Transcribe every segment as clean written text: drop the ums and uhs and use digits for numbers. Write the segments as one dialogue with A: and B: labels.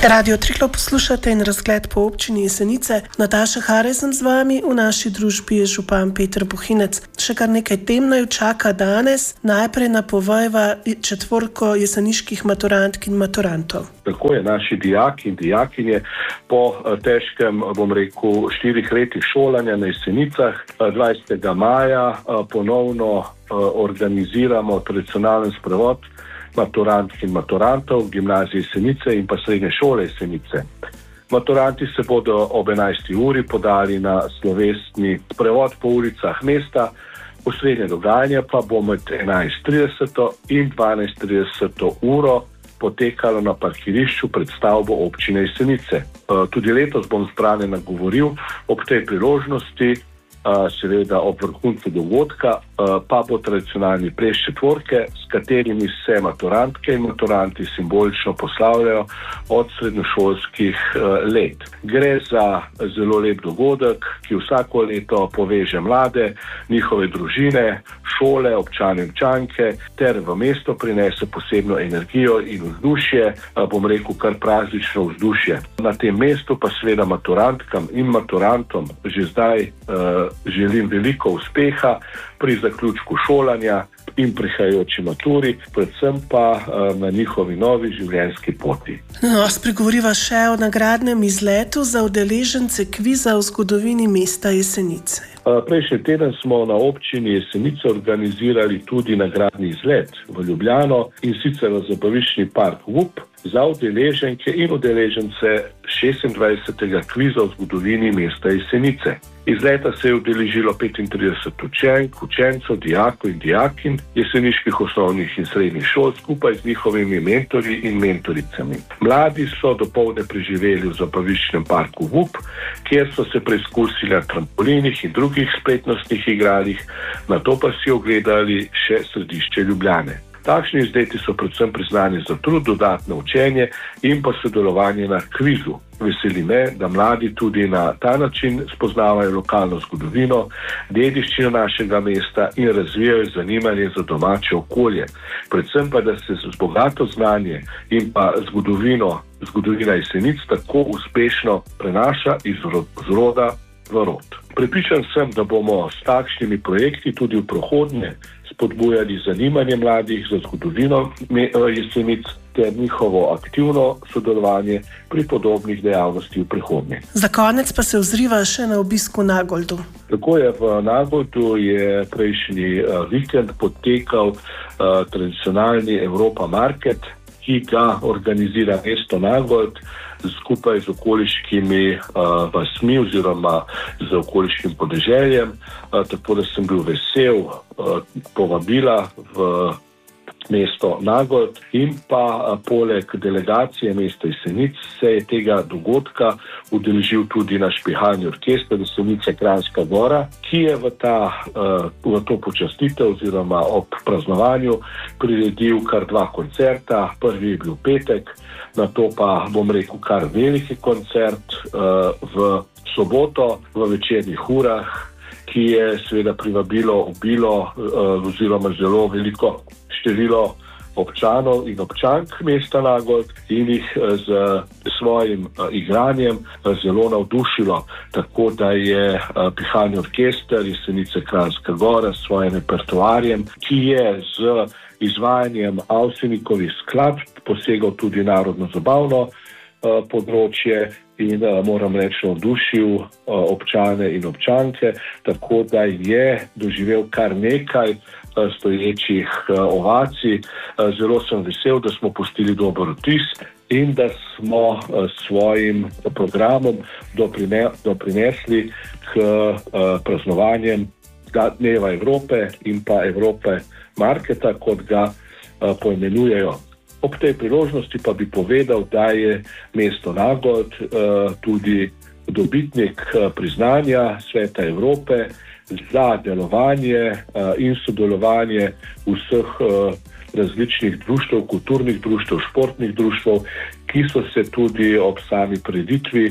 A: Radio Triglav poslušate in razgled po občini Jesenice. Nataša Hare sem z vami, v naši družbi je župan Peter Bohinec. Še kar nekaj tem naju čaka danes. Najprej napovejva četvorko jeseniških maturantk in maturantov.
B: Tako je, naši dijaki in dijakinje po težkem, 4 letih šolanja na Jesenicah 20. maja ponovno organiziramo tradicionalen sprevod maturantk in maturantov gimnazije Jesenice in pa srednje šole Jesenice. Maturanti se bodo ob 11. uri podali na slovesni sprevod po ulicah mesta. Osrednje dogajanje pa bo med 11.30 in 12.30 uro potekalo na parkirišču pred stavbo občine Jesenice. Tudi letos bom zbrane nagovoril ob tej priložnosti, seveda ob vrhuncu dogodka, pa bo tradicionalni ples četvorke, s katerimi se maturantke in maturanti simbolično poslavljajo od srednjošolskih let. Gre za zelo lep dogodek, ki vsako leto poveže mlade, njihove družine, šole, občane in občanke ter v mesto prinese posebno energijo in vzdušje, kar praznično vzdušje. Na tem mestu pa seveda maturantkam in maturantom že zdaj želim veliko uspeha pri zaključku šolanja in prihajajoči maturi, predvsem pa na njihovi novi življenjski poti.
A: Spregovoriva še o nagradnem izletu za udeležence kviza o zgodovini mesta Jesenice.
B: Prejšnji teden smo na občini Jesenice organizirali tudi nagradni izlet v Ljubljano in sicer v zabaviščni park VUP za udeleženke in udeležence 26. kviza o zgodovini mesta Jesenice. Izleta se je udeležilo 35 učenk, učencev, dijakov in dijakinj jeseniških osnovnih in srednjih šol skupaj z njihovimi mentorji in mentoricami. Mladi so dopoldne preživeli v zabaviščnem parku VUP, kjer so se preizkusili na trampolinih in drugih spretnostnih igralih, nato pa si ogledali še središče Ljubljane. Takšni izleti so predvsem priznani za trud, dodatno učenje in pa sodelovanje na kvizu. Veseli me, da mladi tudi na ta način spoznavajo lokalno zgodovino, dediščino našega mesta in razvijajo zanimanje za domače okolje. Predvsem pa, da se z bogato znanje in pa zgodovina Jesenic tako uspešno prenaša iz roda v rod. Prepričan sem, da bomo s takšnimi projekti tudi v prihodnje spodbujali zanimanje mladih za zgodovino Jesenic ter njihovo aktivno sodelovanje pri podobnih dejavnostih v prihodnje.
A: Za konec pa se ozriva še na obisk v Nagoldu.
B: Tako je, v Nagoldu je prejšnji vikend potekal tradicionalni Europa Market, ki ga organizira mesto Nagold skupaj z okoliškimi vasmi oziroma z okoliškim podeželjem, tako da sem bil vesel povabila v mesto Nagold in pa poleg delegacije mesta Jesenic se je tega dogodka udeležil tudi naš pihalni orkester Jesenice Kranjska Gora, ki je v to počastitev oziroma ob praznovanju priredil kar 2 koncerta. Prvi je bil petek, nato pa kar veliki koncert v soboto v večernih urah, ki je seveda privabilo oziroma zelo veliko število občanov in občank mesta Nagold in jih z svojim igranjem zelo navdušilo. Tako da je pihalni orkester Jesenice Kranjska Gora s svojim repertoarjem, ki je z izvajanjem Avsenikovih skladb posegal tudi narodno-zabavno področje in moram reči navdušil občane in občanke, tako da je doživel kar nekaj stoječih ovacij. Zelo sem vesel, da smo pustili dober vtis in da smo svojim programom doprinesli k praznovanjem Dneva Evrope in pa Evrope Marketa, kot ga poimenujejo. Ob tej priložnosti pa bi povedal, da je mesto Nagold tudi dobitnik priznanja Sveta Evrope za delovanje in sodelovanje vseh različnih društev, kulturnih društev, športnih društev, ki so se tudi ob sami prireditvi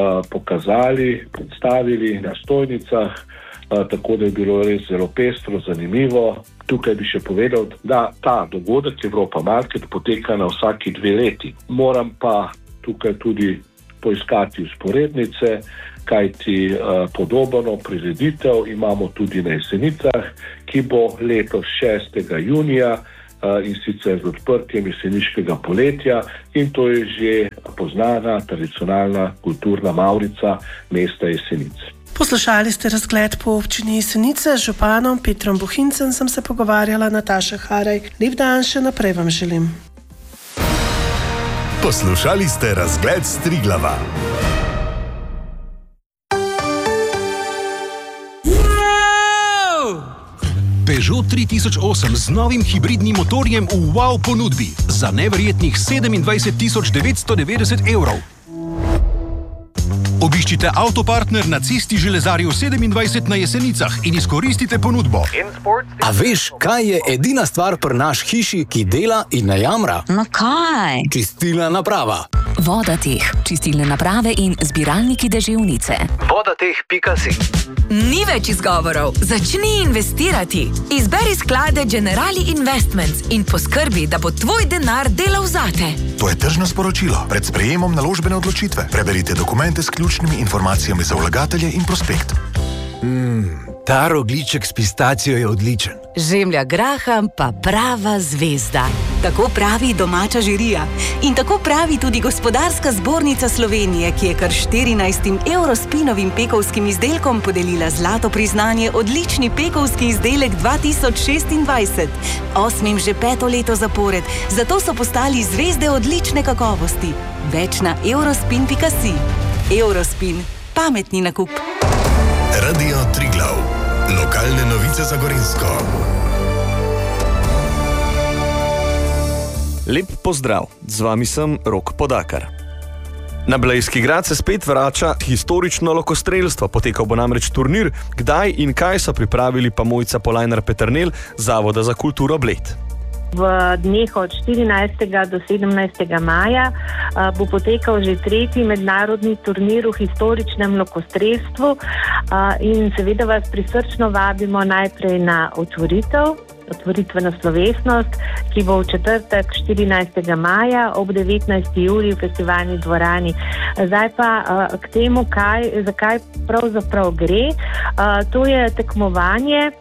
B: predstavili na stojnicah, tako da je bilo res zelo pestro, zanimivo. Tukaj bi še povedal, da ta dogodek Europa Market poteka na vsaki 2 leti. Moram pa tukaj tudi poiskati vzporednice, kajti podobno prireditev imamo tudi na Jesenicah, ki bo letos 6. junija in sicer z odprtjem jeseniškega poletja, in to je že poznana tradicionalna kulturna mavrica mesta Jesenic.
A: Poslušali ste razgled po občini Jesenice. Z županom Petrom Bohincem sem se pogovarjala, Nataša Harej. Lep dan še naprej vam želim.
C: Poslušali ste razgled s Triglava.
D: Peugeot 3008 z novim hibridnim motorjem v wow ponudbi za neverjetnih 27.990 evrov. Obiščite Avtopartner na Cesti Železarjev 27 na Jesenicah in izkoristite ponudbo.
E: A veš, kaj je edina stvar pri naš hiši, ki dela in ne jamra?
F: No kaj?
E: Čistilna naprava.
F: Vodateh, čistilne naprave in zbiralniki deževnice.
E: Vodateh.si.
G: Ni več izgovorov. Začni investirati. Izberi sklade Generali Investments in poskrbi, da bo tvoj denar delal zate.
C: To je tržno sporočilo. Pred sprejemom naložbene odločitve preberite dokumente s ključnimi informacijami za vlagatelje in prospekt.
H: Ta rogljiček s pistacijo je odličen.
G: Žemlja graham pa prava zvezda.
I: Tako pravi domača žirija. In tako pravi tudi Gospodarska zbornica Slovenije, ki je kar 14 Eurospinovim pekovskim izdelkom podelila zlato priznanje odlični pekovski izdelek 2026. 8. že 5. leto zapored, zato so postali zvezde odlične kakovosti. Več na eurospin.si. Eurospin. Pametni nakup.
C: Radio Triglav. Lokalne novice za Gorenjsko.
J: Lep pozdrav, z vami sem Rok Podakar. Na Blejski grad se spet vrača historično lokostrelstvo. Potekal bo namreč turnir, kdaj in kaj so pripravili pa Mojca Polajnar-Peternelj Zavoda za kulturo Bled.
K: V dneh od 14. do 17. maja bo potekal že 3. mednarodni turnir v historičnem lokostrelstvu in seveda vas prisrčno vabimo najprej na otvoritveno slovesnost, ki bo v četrtek 14. maja ob 19. uri v festivalni dvorani. Zdaj pa k temu, zakaj pravzaprav gre. To je tekmovanje,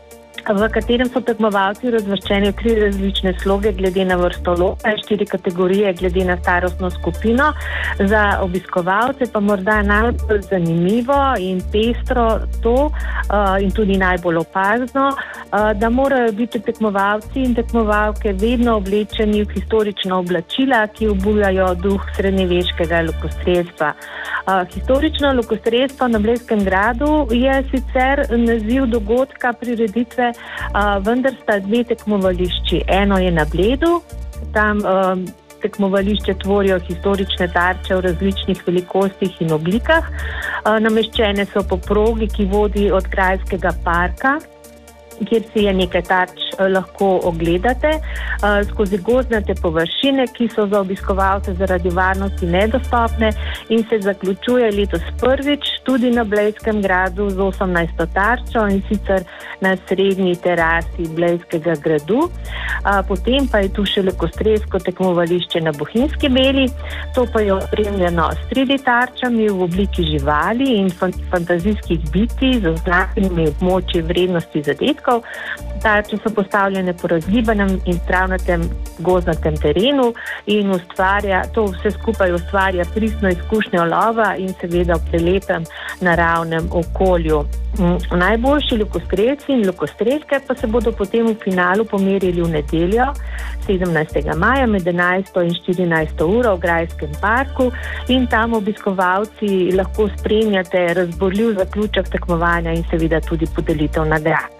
K: v katerem so tekmovalci razvrščeni v 3 različne sloge glede na vrsto loka, 4 kategorije glede na starostno skupino. Za obiskovalce pa morda najbolj zanimivo in pestro to in tudi najbolj opazno, da morajo biti tekmovalci in tekmovalke vedno oblečeni v historična oblačila, ki obujajo duh srednjeveškega lokostrelstva. Historično lokostrelstvo na Blejskem gradu je sicer naziv dogodka prireditve, vendar sta 2 tekmovališči. Eno je na Bledu, tam tekmovališče tvorijo historične tarče v različnih velikostih in oblikah. Nameščene so po progi, ki vodi od Grajskega parka, kjer si je nekaj tarč lahko ogledate, skozi gozdnate površine, ki so za obiskovalce zaradi varnosti nedostopne, in se zaključuje letos prvič tudi na Blejskem gradu z 18. tarčo, in sicer na srednji terasi Blejskega gradu. Potem pa je tu še lokostrelsko tekmovališče na Bohinjski Beli. To pa je opremljeno s 3D tarčami v obliki živali in fantazijskih bitij z oznakami območij vrednosti zadetkov. Tarče so postavljene po razgibanem in travnatem gozdnatem terenu in to vse skupaj ustvarja pristno izkušnjo lova in seveda v prelepem naravnem okolju. Najboljši lokostrelci in lokostrelke pa se bodo potem v finalu pomerili v nedeljo 17. maja med 11. in 14. uro v Grajskem parku in tam obiskovalci lahko spremljate razborljiv zaključek tekmovanja in seveda tudi podelitev nagrad.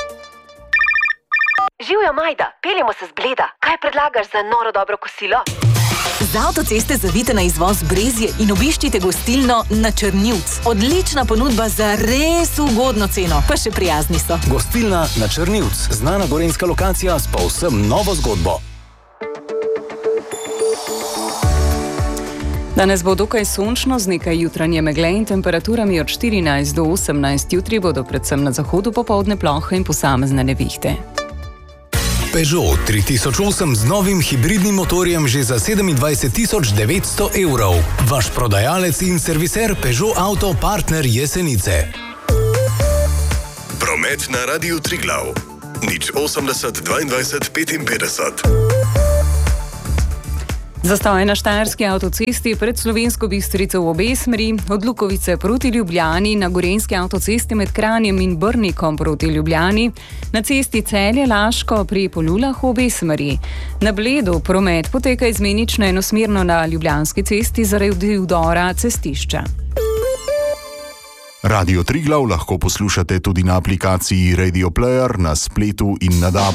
L: Živjo, Majda, peljemo se z Bleda. Kaj predlagaš za noro dobro kosilo?
I: Z avtoceste zavite na izvoz Brezje in obiščite gostilno Na Črnivc. Odlična ponudba za res ugodno ceno, pa še prijazni so.
E: Gostilna Na Črnivc, znana gorenjska lokacija s povsem novo zgodbo.
M: Danes bo dokaj sončno z nekaj jutranje megle in temperaturami od 14 do 18. Jutri bodo predvsem na zahodu popoldne plohe in posamezne nevihte.
E: Peugeot 3008 z novim hibridnim motorjem že za 27.900 evrov. Vaš prodajalec in serviser Peugeot Auto Partner Jesenice.
C: Promet na Radiu Triglav. 080 22 55.
M: Zastoj na Štajerski avtocesti pred Slovensko Bistrico v obe smeri, od Lukovice proti Ljubljani, na Gorenjski avtocesti med Kranjem in Brnikom proti Ljubljani, na cesti Celje-Laško pri Polulah v obe smeri. Na Bledu promet poteka izmenično enosmerno na Ljubljanski cesti zaradi vdora cestišča.
C: Radio Triglav lahko poslušate tudi na aplikaciji Radio Player, na spletu in na DAB+.